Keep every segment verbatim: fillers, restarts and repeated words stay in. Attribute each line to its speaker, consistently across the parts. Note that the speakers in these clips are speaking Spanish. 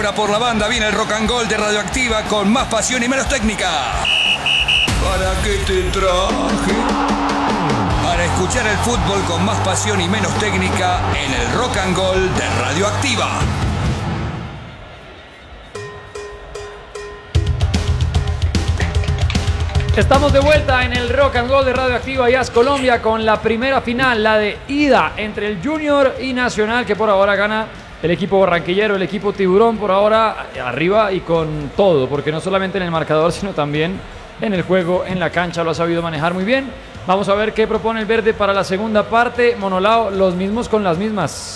Speaker 1: Ahora por la banda viene el Rock and Roll de Radioactiva con más pasión y menos técnica. ¿Para qué te traje? Para escuchar el fútbol con más pasión y menos técnica en el Rock and Roll de Radioactiva.
Speaker 2: Estamos de vuelta en el Rock and Roll de Radioactiva Jazz Colombia con la primera final, la de ida entre el Junior y Nacional, que por ahora gana el equipo barranquillero, el equipo Tiburón por ahora arriba y con todo, porque no solamente en el marcador, sino también en el juego, en la cancha, lo ha sabido manejar muy bien. Vamos a ver qué propone el verde para la segunda parte. Monolao, los mismos con las mismas.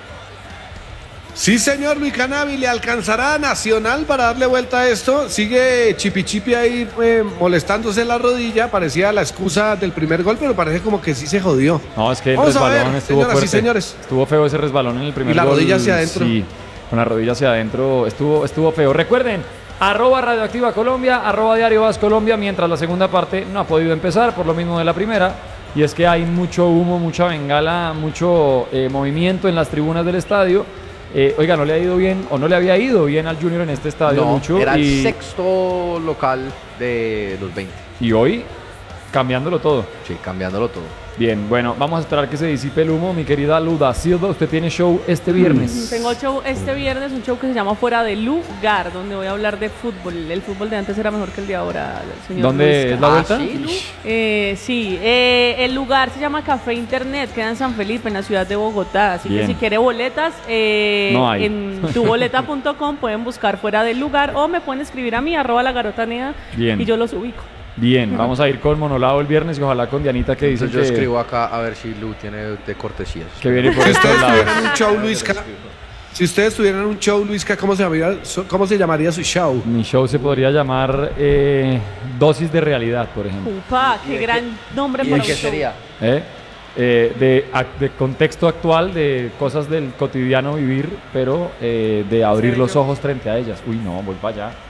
Speaker 3: Sí, señor Luis Canavi, ¿le alcanzará a Nacional para darle vuelta a esto? Sigue Chipi Chipi ahí eh, molestándose en la rodilla, parecía la excusa del primer gol, pero parece como que sí se jodió.
Speaker 2: No, es que el
Speaker 3: Vamos
Speaker 2: resbalón
Speaker 3: ver,
Speaker 2: estuvo
Speaker 3: señoras
Speaker 2: fuerte.
Speaker 3: y señores.
Speaker 2: Estuvo feo ese resbalón en el primer
Speaker 3: gol. Y la
Speaker 2: gol,
Speaker 3: rodilla hacia adentro.
Speaker 2: Sí, con la rodilla hacia adentro estuvo, estuvo feo. Recuerden, arroba Radioactiva Colombia, arroba Diario Vaz Colombia, mientras la segunda parte no ha podido empezar, por lo mismo de la primera, y es que hay mucho humo, mucha bengala, mucho eh, movimiento en las tribunas del estadio. Eh, oiga, no le ha ido bien, o no le había ido bien al Junior en este estadio
Speaker 4: no,
Speaker 2: mucho.
Speaker 4: Era
Speaker 2: y,
Speaker 4: el sexto local de los veinte.
Speaker 2: Y hoy, cambiándolo todo.
Speaker 4: Sí, cambiándolo todo.
Speaker 2: Bien, bueno, vamos a esperar que se disipe el humo. Mi querida Luda Silva, usted tiene show este viernes.
Speaker 5: Tengo show este viernes, un show que se llama Fuera de Lugar, donde voy a hablar de fútbol. El fútbol de antes era mejor que el de ahora, señor.
Speaker 2: ¿Dónde es la vuelta?
Speaker 5: Ah, ¿sí? Eh, sí, eh, el lugar se llama Café Internet, queda en San Felipe, en la ciudad de Bogotá. Así
Speaker 2: Bien.
Speaker 5: que si quiere boletas, eh,
Speaker 2: no hay.
Speaker 5: en tuboleta punto com pueden buscar Fuera del Lugar o me pueden escribir a mí, arroba la garotanea, y yo los ubico.
Speaker 2: Bien, vamos a ir con Monolao el viernes y ojalá con Dianita que dice
Speaker 4: Entonces
Speaker 2: que...
Speaker 4: yo escribo acá a ver si Lu tiene de cortesías.
Speaker 2: Que viene por este lado.
Speaker 3: Un show, Luisca. Si ustedes tuvieran un show, Luisca, ¿cómo se llamaría, cómo se llamaría su show?
Speaker 2: Mi show se podría llamar eh, Dosis de Realidad, por ejemplo.
Speaker 5: Upa, qué gran nombre
Speaker 4: ¿Y
Speaker 5: para
Speaker 4: de qué
Speaker 5: un show.
Speaker 4: sería?
Speaker 2: ¿Eh? Eh, de, de contexto actual, de cosas del cotidiano vivir, pero eh, de abrir los ojos frente a ellas. Uy, no, voy para allá.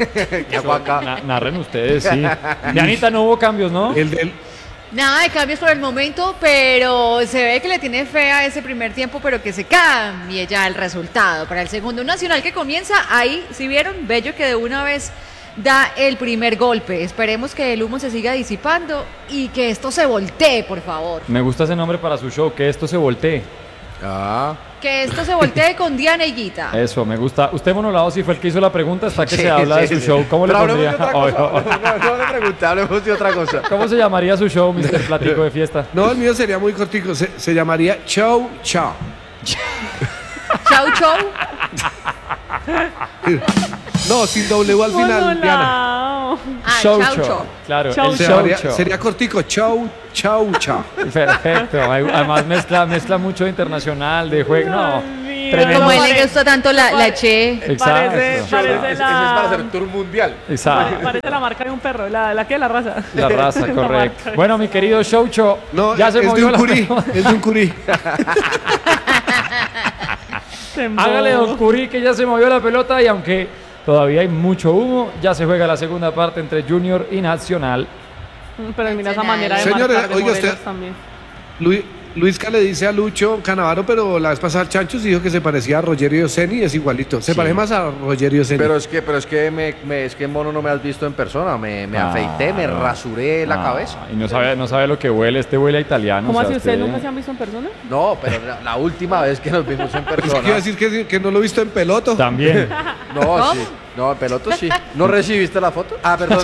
Speaker 4: Eso, acá.
Speaker 2: Na, narren ustedes, sí. Dianita, no hubo cambios, ¿no?
Speaker 3: El del...
Speaker 6: Nada de cambios por el momento, pero se ve que le tiene fe a ese primer tiempo, pero que se cambie ya el resultado. Para el segundo, un Nacional que comienza ahí, si vieron, Bello que de una vez da el primer golpe. Esperemos que el humo se siga disipando y que esto se voltee, por favor.
Speaker 2: Me gusta ese nombre para su show, que esto se voltee.
Speaker 4: Ah.
Speaker 6: Que esto se voltee con Diana y Guita.
Speaker 2: Eso, me gusta. Usted, Monolao, si fue el que hizo la pregunta, hasta que
Speaker 4: Sí,
Speaker 2: se habla
Speaker 4: sí,
Speaker 2: de su
Speaker 4: sí.
Speaker 2: show. ¿Cómo
Speaker 4: Pero
Speaker 2: le
Speaker 4: hablemos
Speaker 2: pondría?
Speaker 4: de otra cosa. No, no, no le pregunté, hablemos de otra cosa.
Speaker 2: ¿Cómo se llamaría su show, mister Platico de Fiesta?
Speaker 3: No, el mío sería muy cortico. Se, se llamaría Show Chao.
Speaker 6: Chau, chau.
Speaker 3: No, sin W al final, Diana.
Speaker 5: Monolao.
Speaker 6: Ah,
Speaker 2: show,
Speaker 6: chau,
Speaker 2: show.
Speaker 6: chau.
Speaker 2: Claro,
Speaker 5: Chau,
Speaker 2: el
Speaker 3: Se
Speaker 2: show,
Speaker 3: llamaría-
Speaker 2: show.
Speaker 3: sería cortico. Chau, chau, chao.
Speaker 2: Perfecto. Además mezcla, mezcla mucho internacional, de juego. No,
Speaker 5: mío.
Speaker 2: tremendo.
Speaker 6: Como a él le gustó tanto la, la Che.
Speaker 2: Exacto.
Speaker 5: Parece, parece
Speaker 4: Ese- ese es
Speaker 5: la...
Speaker 4: para hacer tour mundial.
Speaker 2: Exacto.
Speaker 5: Parece la marca de un perro, la, la que la raza.
Speaker 2: La raza,
Speaker 5: La
Speaker 2: correcto.
Speaker 5: marca.
Speaker 2: Bueno, mi querido Showcho,
Speaker 3: No,
Speaker 2: ya se
Speaker 3: es de
Speaker 2: movió
Speaker 3: un
Speaker 2: la
Speaker 3: curí.
Speaker 2: pelota.
Speaker 3: Es de un curí.
Speaker 5: Se embobó.
Speaker 2: Hágale, don Curí, que ya se movió la pelota y aunque todavía hay mucho humo, ya se juega la segunda parte entre Junior y Nacional.
Speaker 5: Pero mira esa manera de
Speaker 3: Señores,
Speaker 5: marcar de
Speaker 3: oiga
Speaker 5: Morelos
Speaker 3: usted-
Speaker 5: también.
Speaker 3: Luis, Luisca le dice a Lucho Canavaro, pero la vez pasada Chanchos dijo que se parecía a Rogerio Ceni, es igualito. Se
Speaker 4: Sí.
Speaker 3: parece más a Rogerio Ceni.
Speaker 4: Pero es que, pero es que me, me- es que mono no me has visto en persona. Me, me
Speaker 2: Ah,
Speaker 4: afeité, me
Speaker 2: no.
Speaker 4: rasuré la
Speaker 2: Ah,
Speaker 4: cabeza.
Speaker 2: Y no sabe, no sabe lo que huele, este huele a italiano.
Speaker 5: ¿Cómo
Speaker 2: o sea,
Speaker 5: así ustedes
Speaker 2: usted-
Speaker 5: nunca se han visto en persona?
Speaker 4: No, pero la, la última vez que nos vimos en
Speaker 3: Es que iba a
Speaker 4: persona.
Speaker 3: decir que, que no lo he visto en peloto.
Speaker 2: También.
Speaker 4: No,
Speaker 6: ¿Cómo?
Speaker 4: sí. No, en peloto sí. ¿No recibiste la foto? Ah, perdón.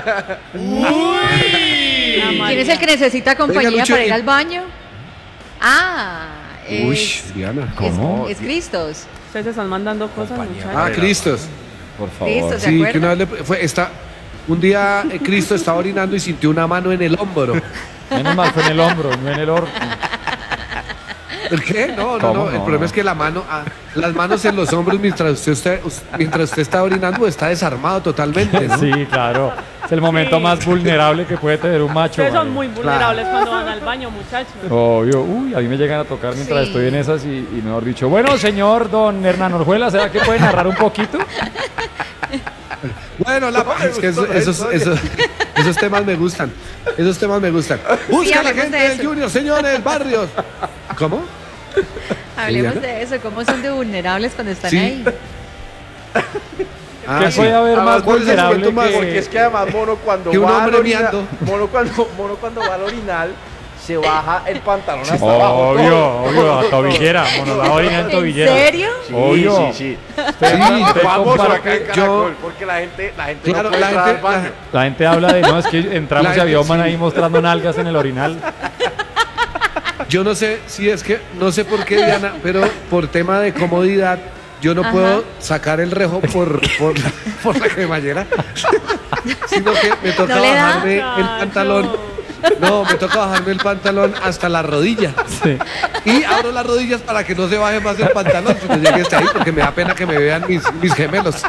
Speaker 6: ¿Quién es el que necesita compañía
Speaker 3: Lucho,
Speaker 6: para ir
Speaker 3: y-
Speaker 6: al baño? Ah, es,
Speaker 3: Uy, Diana.
Speaker 6: es,
Speaker 2: ¿Cómo?
Speaker 6: es Cristos.
Speaker 5: Ustedes se están mandando cosas, muchachos.
Speaker 3: Ah, Cristos.
Speaker 2: Por favor.
Speaker 6: Listo, ¿se
Speaker 3: Sí,
Speaker 6: acuerdan?
Speaker 3: que una vez le fue, está, un día eh, Cristo estaba orinando y sintió una mano en el hombro.
Speaker 2: Menos mal fue en el hombro, no en el orto.
Speaker 3: ¿El qué? No, no,
Speaker 2: ¿Cómo
Speaker 3: no.
Speaker 2: no?
Speaker 3: El problema es que la mano, ah, las manos en los hombros mientras usted, usted- mientras usted está orinando está desarmado totalmente, ¿no?
Speaker 2: Sí, claro. Es el momento
Speaker 5: Sí.
Speaker 2: más vulnerable que puede tener un macho.
Speaker 5: Ustedes son
Speaker 2: marica.
Speaker 5: muy vulnerables cuando van al baño, muchachos.
Speaker 2: Obvio, uy, a mí me llegan a tocar mientras
Speaker 6: Sí.
Speaker 2: estoy en esas y, y mejor dicho. Bueno, señor don Hernán Orjuela, ¿será que puede narrar un poquito?
Speaker 3: Bueno, la, es que eso- esos, esos, esos temas me gustan. Esos temas me gustan. Busca la
Speaker 6: hablemos
Speaker 3: gente
Speaker 6: de
Speaker 3: del
Speaker 6: eso.
Speaker 3: Junior, señores, barrios. ¿Cómo?
Speaker 6: Hablemos
Speaker 3: Diana.
Speaker 6: de eso, cómo son de vulnerables cuando están
Speaker 3: Sí.
Speaker 6: ahí.
Speaker 3: Ah,
Speaker 2: ¿Qué
Speaker 3: sí.
Speaker 2: puede haber
Speaker 3: Además,
Speaker 2: más
Speaker 3: ¿cuál es el
Speaker 2: vulnerable
Speaker 3: momento más-
Speaker 2: que-
Speaker 4: Porque es que además Mono cuando
Speaker 3: Que un
Speaker 4: va al
Speaker 3: hombre
Speaker 4: orinal,
Speaker 3: miando.
Speaker 4: Mono cuando, Mono cuando va al orinal, se baja el pantalón hasta abajo.
Speaker 2: Obvio,
Speaker 4: todo.
Speaker 2: obvio, a tobillera, monolado orina en
Speaker 6: ¿En
Speaker 2: tobillera.
Speaker 6: serio?
Speaker 4: Sí,
Speaker 2: Obvio.
Speaker 4: sí, sí.
Speaker 2: Usted-
Speaker 3: Sí,
Speaker 2: usted
Speaker 4: Famoso
Speaker 2: compara-
Speaker 4: acá en
Speaker 3: yo-
Speaker 4: Caracol, porque la gente, la gente
Speaker 3: Claro,
Speaker 4: no puede
Speaker 3: la
Speaker 4: entrar
Speaker 3: gente-
Speaker 4: al baño.
Speaker 2: La gente habla de, no, es que entramos
Speaker 3: La
Speaker 2: y había un
Speaker 3: gente,
Speaker 2: man
Speaker 3: sí.
Speaker 2: ahí mostrando nalgas en el orinal.
Speaker 3: Yo no sé si es que, no sé por qué, Diana, pero por tema de comodidad, yo no
Speaker 6: Ajá.
Speaker 3: puedo sacar el rejo por, por, la, por la cremallera, sino que me toca
Speaker 6: ¿No le da?
Speaker 3: bajarme el
Speaker 5: Chacho.
Speaker 3: pantalón. No, me toca bajarme el pantalón hasta la rodilla.
Speaker 2: Sí.
Speaker 3: Y abro las rodillas para que no se baje más el pantalón cuando llegue hasta ahí, porque me da pena que me vean mis, mis gemelos.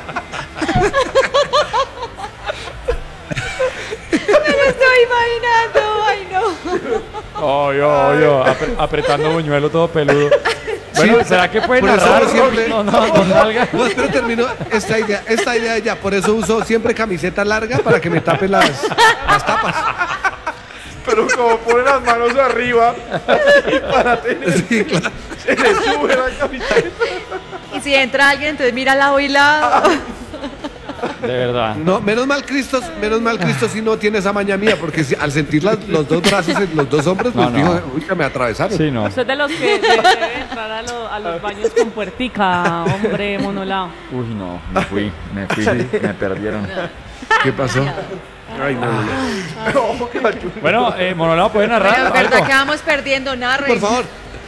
Speaker 6: Me lo estoy imaginando, ay no.
Speaker 2: Obvio, obvio, apre- apretando buñuelo todo peludo. Bueno,
Speaker 3: Sí,
Speaker 2: ¿será que puede
Speaker 3: por eso
Speaker 2: narrar?
Speaker 3: siempre-
Speaker 2: No, no, no nalga.
Speaker 3: No, pero termino esta idea, esta idea ya, por eso uso siempre camiseta larga para que me tapen las, las tapas.
Speaker 4: Pero como pone las manos arriba y para tener,
Speaker 3: Sí, claro.
Speaker 4: se le sube la camiseta.
Speaker 6: Y si entra alguien, entonces mira lado y lado.
Speaker 2: De verdad.
Speaker 3: No, menos mal Cristo, menos mal Cristo si no tiene esa maña mía, porque si- al sentir las- los dos brazos en los dos hombres, pues
Speaker 2: No, no.
Speaker 3: digo, uy, que me atravesaron.
Speaker 2: Sí, no.
Speaker 5: Usted es de los que de- debe entrar a, lo- a los baños con puertica, hombre monolao.
Speaker 2: Uy, no, me fui, me fui, me perdieron.
Speaker 3: ¿Qué pasó? Ay, no, no, no.
Speaker 4: Ojo que la Junior-
Speaker 2: Bueno, eh, Monolao, ¿puede narrar
Speaker 6: Bueno, es verdad
Speaker 2: algo?
Speaker 6: que vamos perdiendo, narre.
Speaker 3: Por favor.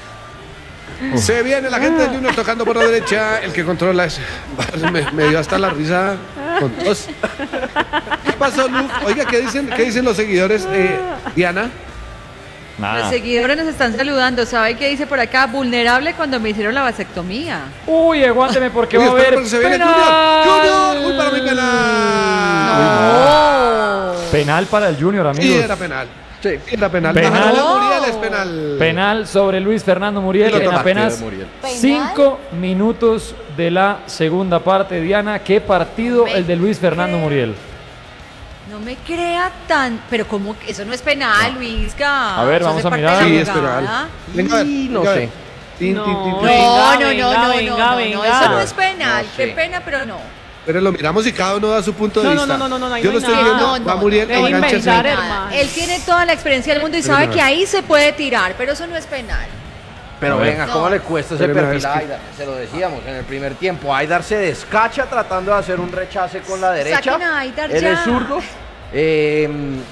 Speaker 3: Se viene la gente del Junior tocando por la derecha. El que controla es. Me, me dio hasta la risa con dos. ¿Qué pasó, Lu? Oiga, ¿qué dicen, qué dicen los seguidores? Eh, Diana.
Speaker 6: Los
Speaker 2: Nada.
Speaker 6: seguidores nos están saludando. ¿Sabe qué dice por acá? Vulnerable cuando me hicieron la vasectomía.
Speaker 2: Uy, aguánteme porque
Speaker 3: Uy,
Speaker 2: va a
Speaker 3: espera,
Speaker 2: haber
Speaker 3: porque se viene
Speaker 2: penal.
Speaker 3: Junior. Junior. Uy, para mí penal.
Speaker 6: ¡Oh!
Speaker 2: Penal para el Junior,
Speaker 3: Sí,
Speaker 2: amigos.
Speaker 3: era penal.
Speaker 4: Sí.
Speaker 3: Sí, era penal.
Speaker 2: Penal.
Speaker 3: Bajarlo a Muriel es penal.
Speaker 2: Penal sobre Luis Fernando Muriel
Speaker 3: Sí, lo
Speaker 2: en
Speaker 3: tomaste,
Speaker 2: apenas
Speaker 4: Muriel.
Speaker 2: cinco minutos de la segunda parte. Diana, qué partido el de Luis Fernando Muriel.
Speaker 6: No me crea tan. Pero, ¿cómo? que Eso no es penal, Luisga.
Speaker 2: A ver,
Speaker 6: Eso
Speaker 2: vamos
Speaker 6: hace
Speaker 2: a
Speaker 6: parte
Speaker 2: mirar.
Speaker 6: de la
Speaker 3: Sí, es
Speaker 6: jugada.
Speaker 3: penal. Venga, a ver,
Speaker 4: Y no
Speaker 3: venga, a
Speaker 4: sé.
Speaker 3: ver. Tin, tin, tin,
Speaker 5: No.
Speaker 3: tin.
Speaker 6: No,
Speaker 5: Venga,
Speaker 6: no, no,
Speaker 5: venga,
Speaker 6: no, no,
Speaker 5: venga,
Speaker 6: no, no,
Speaker 5: venga.
Speaker 6: eso no es penal.
Speaker 4: No
Speaker 6: Qué
Speaker 4: sé.
Speaker 6: pena, pero no.
Speaker 3: Pero lo miramos y cada uno da su punto de
Speaker 5: No, no,
Speaker 3: vista.
Speaker 5: no, no, no, no, ahí
Speaker 3: Yo
Speaker 5: no
Speaker 3: lo
Speaker 5: hay
Speaker 3: estoy
Speaker 5: nada.
Speaker 3: viendo,
Speaker 6: No, no,
Speaker 3: va Muriel,
Speaker 5: deje
Speaker 3: engánchese.
Speaker 5: inventar,
Speaker 6: Nada.
Speaker 5: hermano.
Speaker 6: Él tiene toda la experiencia del mundo y
Speaker 3: Pero
Speaker 6: sabe
Speaker 3: no.
Speaker 6: que ahí se puede tirar, pero eso no es penal.
Speaker 4: Pero
Speaker 3: A ver.
Speaker 4: venga, ¿cómo
Speaker 6: No.
Speaker 4: le cuesta ese
Speaker 3: Pero no,
Speaker 4: perfil
Speaker 3: es
Speaker 4: a
Speaker 3: que-
Speaker 4: Aidar? Se lo decíamos en el primer tiempo. Aidar se descacha tratando de hacer un rechace con la derecha.
Speaker 6: Saquen a Aidar
Speaker 4: Él
Speaker 6: ya.
Speaker 4: es zurdo. Eh,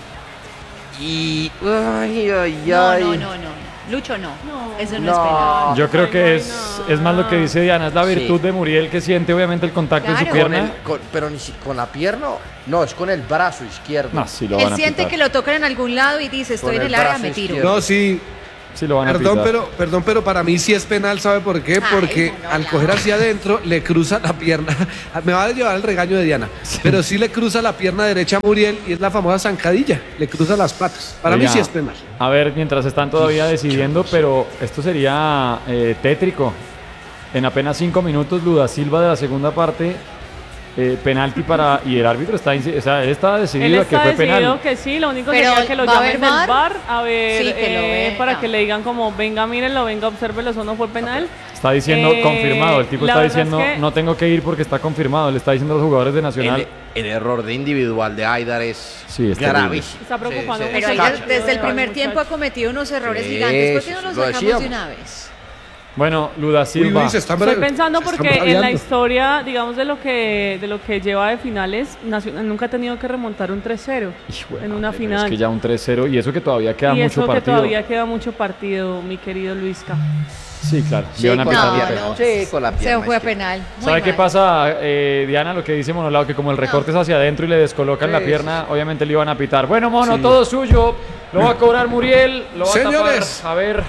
Speaker 4: y. Ay, ay,
Speaker 6: No,
Speaker 4: ay.
Speaker 6: no, no, no. Lucho no. Eso no,
Speaker 4: No.
Speaker 6: es penal.
Speaker 2: Yo creo
Speaker 5: Ay,
Speaker 2: que
Speaker 5: no hay
Speaker 2: es,
Speaker 5: nada.
Speaker 2: es más lo que dice Diana, es la virtud
Speaker 4: Sí.
Speaker 2: de Muriel que siente obviamente el contacto en su
Speaker 6: Claro.
Speaker 4: Con
Speaker 2: pierna.
Speaker 4: el- con- pero ni si- con la pierna. No, es con el brazo izquierdo.
Speaker 2: No, sí lo van
Speaker 6: Él
Speaker 2: a
Speaker 6: siente
Speaker 2: pitar.
Speaker 6: que lo tocan en algún lado y dice, estoy
Speaker 4: Con
Speaker 6: en
Speaker 4: el
Speaker 6: el área,
Speaker 4: brazo
Speaker 6: me tiro.
Speaker 4: izquierdo.
Speaker 3: No, sí.
Speaker 2: Sí lo van a
Speaker 3: Perdón,
Speaker 2: pitar.
Speaker 3: pero, perdón, pero para mí sí es penal, ¿sabe por qué?
Speaker 6: Ay,
Speaker 3: Porque
Speaker 6: no, no,
Speaker 3: al
Speaker 6: ya.
Speaker 3: coger hacia adentro le cruza la pierna. Me va a llevar el regaño de Diana. Pero sí le cruza la pierna derecha a Muriel y es la famosa zancadilla. Le cruza las patas. Para mí
Speaker 2: Oiga,
Speaker 3: sí es penal.
Speaker 2: A ver, mientras están todavía decidiendo, pero esto sería eh, tétrico. En apenas cinco minutos, Luda Silva de la segunda parte, eh, penalti para. Y el árbitro está, insi- o sea, él está
Speaker 5: Él
Speaker 2: decidido a que
Speaker 5: está
Speaker 2: fue
Speaker 5: decidido
Speaker 2: penal.
Speaker 5: que sí, lo único
Speaker 6: Pero,
Speaker 5: sería que lo
Speaker 6: ¿va a
Speaker 5: llamen
Speaker 6: haber
Speaker 5: del
Speaker 6: V A
Speaker 5: bar a ver,
Speaker 6: Sí, que lo
Speaker 5: eh,
Speaker 6: vea.
Speaker 5: para que le digan como, venga, mírenlo, venga, obsérvelo, eso no fue penal.
Speaker 2: Está diciendo
Speaker 5: Eh,
Speaker 2: confirmado. El tipo
Speaker 5: la
Speaker 2: está
Speaker 5: verdad es
Speaker 2: diciendo
Speaker 5: que-
Speaker 2: no tengo que ir porque está confirmado. Le está diciendo a los jugadores de Nacional.
Speaker 4: El, el error de individual de Aidar es,
Speaker 2: Sí, es terrible.
Speaker 4: gravísimo.
Speaker 5: Está preocupando
Speaker 4: Se- se
Speaker 6: Pero
Speaker 5: mucho.
Speaker 6: ella
Speaker 4: descacha.
Speaker 6: desde el
Speaker 5: Ay,
Speaker 6: primer
Speaker 5: muchacho.
Speaker 6: tiempo ha cometido unos errores
Speaker 4: Sí,
Speaker 6: gigantes. ¿Por qué no
Speaker 4: sí,
Speaker 6: los
Speaker 4: lo
Speaker 6: sacamos
Speaker 4: decíamos.
Speaker 6: de una vez?
Speaker 2: Bueno, Luda
Speaker 3: Uy,
Speaker 2: Silva.
Speaker 3: uy, se están
Speaker 5: Estoy
Speaker 3: bra-
Speaker 5: pensando
Speaker 3: se están
Speaker 5: porque en la
Speaker 3: braviando.
Speaker 5: historia, digamos, de lo que de lo que lleva de finales, Nacional nunca ha tenido que remontar un tres cero
Speaker 2: Hijo de
Speaker 5: en
Speaker 2: madre,
Speaker 5: una
Speaker 2: pero
Speaker 5: final.
Speaker 2: Es que ya un tres cero y eso que todavía queda
Speaker 5: y
Speaker 2: mucho
Speaker 5: eso que
Speaker 2: partido.
Speaker 5: todavía queda mucho partido, mi querido Luisca.
Speaker 2: Sí, claro.
Speaker 4: Sí,
Speaker 2: le van a
Speaker 4: con
Speaker 2: pitar
Speaker 4: la
Speaker 6: No,
Speaker 2: el
Speaker 4: pierna.
Speaker 6: no.
Speaker 2: penal.
Speaker 4: Sí, con la
Speaker 6: Se
Speaker 4: pierna
Speaker 6: fue a
Speaker 4: izquierda.
Speaker 6: penal. Muy
Speaker 2: ¿Sabe qué
Speaker 6: mal.
Speaker 2: pasa, eh, Diana? Lo que dice Monolao, que como el recorte es hacia adentro y le descolocan
Speaker 4: Sí,
Speaker 2: la
Speaker 4: sí,
Speaker 2: pierna, obviamente le iban a pitar. Bueno, Mono,
Speaker 3: Sí.
Speaker 2: todo suyo. Lo va a cobrar Muriel. Lo va
Speaker 3: Señores.
Speaker 2: a tapar. A ver.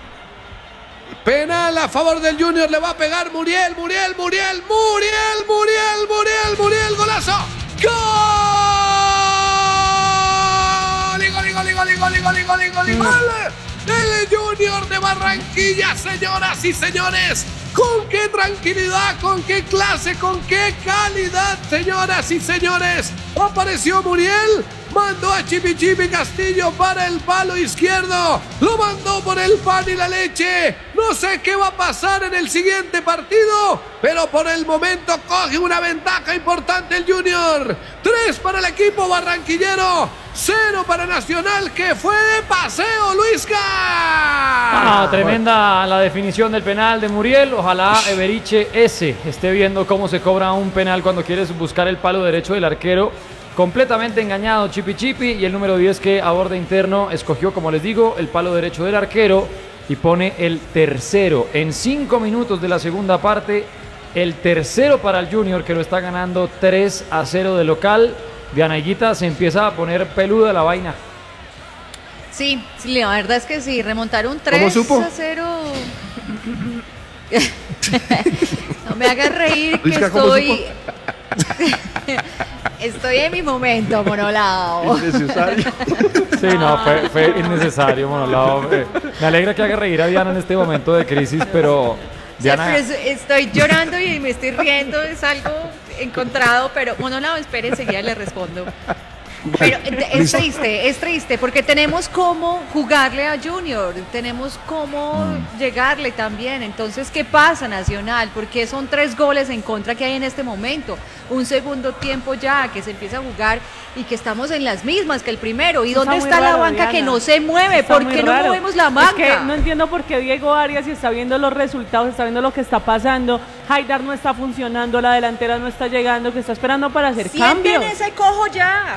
Speaker 3: Penal a favor del Junior, le va a pegar Muriel, Muriel, Muriel, Muriel, Muriel, Muriel, Muriel, golazo. ¡Gol! ¡Y gol, y gol, y gol, y gol, y gol, y gol, y gol, y gol! El Junior de Barranquilla, señoras y señores. Con qué tranquilidad, con qué clase, con qué calidad, señoras y señores. Apareció Muriel Mandó a Chipi Chipi Castillo para el palo izquierdo. Lo mandó por el pan y la leche. No sé qué va a pasar en el siguiente partido, pero por el momento coge una ventaja importante el Junior. Tres para el equipo barranquillero, cero para Nacional, que fue de paseo, Luisca.
Speaker 2: Ah, tremenda la definición del penal de Muriel. Ojalá Eberiche S esté viendo cómo se cobra un penal cuando quieres buscar el palo derecho del arquero. Completamente engañado Chipi Chipi, y el número diez, que a borde interno escogió, como les digo, el palo derecho del arquero y pone el tercero en cinco minutos de la segunda parte. El tercero para el Junior, que lo está ganando tres a cero de local. Diana Higuita, se empieza a poner peluda la vaina.
Speaker 6: Sí, sí, la verdad es que sí, remontar un tres
Speaker 3: ¿Cómo supo?
Speaker 6: a cero. No me hagas reír, que
Speaker 3: Luisca, ¿cómo
Speaker 6: estoy. Estoy en mi momento, monolao.
Speaker 3: Innecesario.
Speaker 2: Sí, no, fue, fue innecesario, monolao. Eh, Me alegra que haga reír a Diana en este momento de crisis, pero Diana...
Speaker 6: Sí, pero es- estoy llorando y me estoy riendo, es algo encontrado, pero monolao, espere, enseguida le respondo. Pero eh, es
Speaker 3: listo.
Speaker 6: triste, es triste, porque tenemos cómo jugarle a Junior, tenemos cómo llegarle también. Entonces, ¿qué pasa, Nacional? Porque son tres goles en contra que hay en este momento. Un segundo tiempo ya, que se empieza a jugar y que estamos en las mismas que el primero. ¿Y
Speaker 5: Eso
Speaker 6: dónde
Speaker 5: está
Speaker 6: está
Speaker 5: muy
Speaker 6: la
Speaker 5: raro,
Speaker 6: banca que
Speaker 5: Diana.
Speaker 6: no se mueve?
Speaker 5: Está
Speaker 6: ¿Por
Speaker 5: muy
Speaker 6: qué no
Speaker 5: raro.
Speaker 6: movemos la
Speaker 5: Es
Speaker 6: banca?
Speaker 5: que no entiendo por qué Diego Arias, si está viendo los resultados, está viendo lo que está pasando. Haidar no está funcionando, la delantera no está llegando, que está esperando para hacer
Speaker 6: Sienten
Speaker 5: cambios.
Speaker 6: ese cojo ya.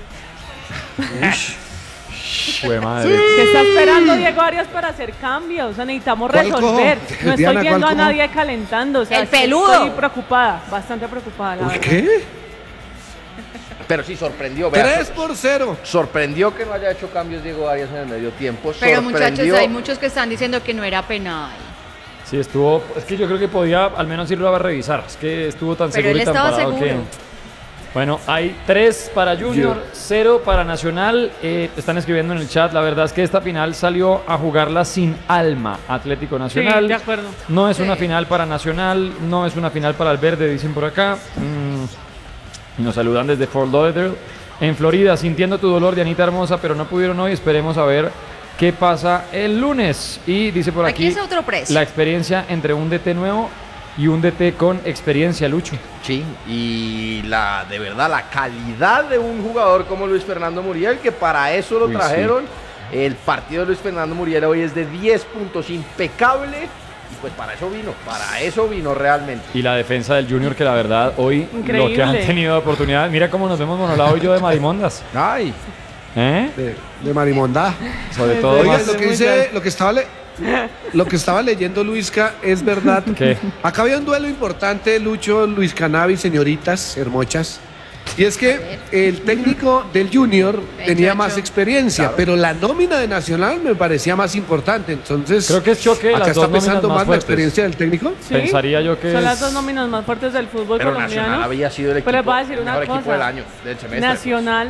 Speaker 2: Jue madre.
Speaker 5: ¿Qué está esperando Diego Arias para hacer cambios? O sea, necesitamos
Speaker 3: ¿Cuál
Speaker 5: resolver.
Speaker 3: cojo?
Speaker 5: No estoy
Speaker 3: Diana,
Speaker 5: viendo a
Speaker 3: ¿cuál cojo?
Speaker 5: nadie calentando. O sea,
Speaker 6: El
Speaker 5: sí
Speaker 6: peludo.
Speaker 5: Estoy preocupada, bastante preocupada, la
Speaker 3: ¿Por
Speaker 5: verdad.
Speaker 3: qué?
Speaker 4: Pero sí sorprendió, vea,
Speaker 3: tres por cero.
Speaker 4: sorprendió que no haya hecho cambios Diego Arias en el medio tiempo.
Speaker 6: Pero muchachos,
Speaker 4: sorprendió-
Speaker 6: hay muchos que están diciendo que no era penal.
Speaker 2: Sí, estuvo... Es que yo creo que podía al menos irlo a revisar. Es que estuvo tan
Speaker 6: Pero
Speaker 2: seguro
Speaker 6: él
Speaker 2: y tan
Speaker 6: estaba
Speaker 2: parado
Speaker 6: seguro.
Speaker 2: que... Bueno, hay tres para Junior, cero para Nacional. Eh, están escribiendo en el chat, la verdad es que esta final salió a jugarla sin alma Atlético Nacional.
Speaker 5: Sí, de acuerdo.
Speaker 2: No es
Speaker 6: Sí.
Speaker 2: una final para Nacional, no es una final para el Verde, dicen por acá. Mm, y nos saludan desde Fort Lauderdale, en Florida, sintiendo tu dolor, Dianita hermosa, pero no pudieron hoy. Esperemos a ver qué pasa el lunes. Y dice por
Speaker 6: Aquí
Speaker 2: aquí,
Speaker 6: es otro precio.
Speaker 2: la experiencia entre un D T nuevo y un D T con experiencia, Lucho.
Speaker 4: Sí, y la de verdad, la calidad de un jugador como Luis Fernando Muriel, que para eso lo
Speaker 2: Uy,
Speaker 4: trajeron. El partido de Luis Fernando Muriel hoy es de diez puntos, impecable. Y pues para eso vino, para eso vino realmente.
Speaker 2: Y la defensa del Junior, que la verdad hoy lo que han
Speaker 5: Increíble.
Speaker 2: tenido oportunidad. Mira cómo nos vemos Monolado y yo de Marimondas.
Speaker 4: Ay,
Speaker 2: ¿Eh?
Speaker 3: De, de Marimonda.
Speaker 2: Sobre todo
Speaker 3: Oigan,
Speaker 2: más.
Speaker 3: lo que dice, lo que estaba le- lo que estaba leyendo Luisca es verdad.
Speaker 2: ¿Qué?
Speaker 3: Acá había un duelo importante, Lucho, Luis Canavi, señoritas hermochas. Y es que el técnico del Junior tenía
Speaker 6: Chacho.
Speaker 3: más experiencia, pero la nómina de Nacional me parecía más importante. Entonces,
Speaker 2: Creo que es choque de
Speaker 3: acá
Speaker 2: las
Speaker 3: está
Speaker 2: dos nóminas
Speaker 3: pesando
Speaker 2: más
Speaker 3: más la
Speaker 2: fuertes.
Speaker 3: experiencia del técnico.
Speaker 5: Sí,
Speaker 2: Pensaría yo que
Speaker 5: son
Speaker 2: es-
Speaker 5: las dos nóminas más fuertes del fútbol
Speaker 4: pero
Speaker 5: colombiano.
Speaker 4: Nacional había sido el equipo,
Speaker 5: Pero les voy a decir
Speaker 4: el
Speaker 5: una
Speaker 4: mejor
Speaker 5: cosa.
Speaker 4: equipo del año, del semestre.
Speaker 5: Nacional